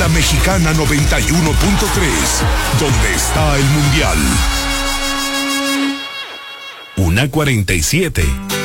la Mexicana 91.3, donde está el Mundial. 1:47.